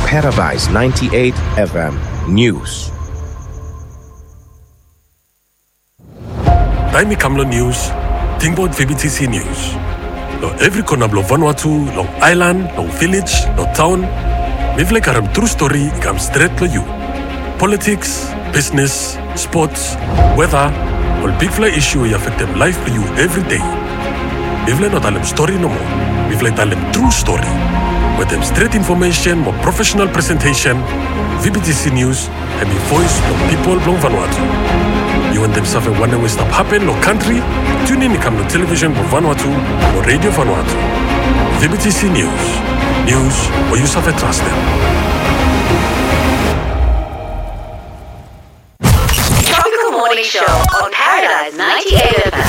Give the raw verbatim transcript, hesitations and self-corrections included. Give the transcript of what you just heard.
Paradise ninety-eight F M News. Taimi Kamlo News, Tingbot V B T C News. Lo every corner blo Vanuatu, long island, long village, lo town. Mivle karam true story ikam straight to you. Politics, business, sports, weather, all big fly issue I affect them life for you every day. Mivle not alem story no more. Mivle alem true story. With them straight information, more professional presentation, V B T C News, and me voice of people blong Vanuatu. You want them suffer one way stop happen no country? Tune in come no television for Vanuatu or radio Vanuatu. V B T C News. News where you suffer trust them. Tropical Morning Show on Paradise ninety-eight F M.